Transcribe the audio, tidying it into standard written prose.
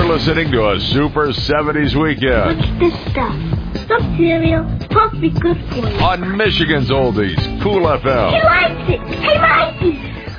listening to a Super 70s Weekend. What's this stuff? Some cereal. Supposed to be good for you. On Michigan's Oldies, Cool FM. He likes it.